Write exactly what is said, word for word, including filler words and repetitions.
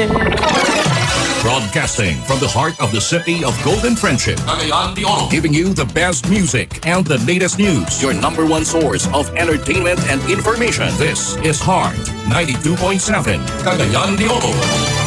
Broadcasting from the heart of the city of Golden Friendship, Cagayan de Oro, giving you the best music and the latest news. Your number one source of entertainment and information. This is Heart ninety-two point seven, Cagayan de Oro.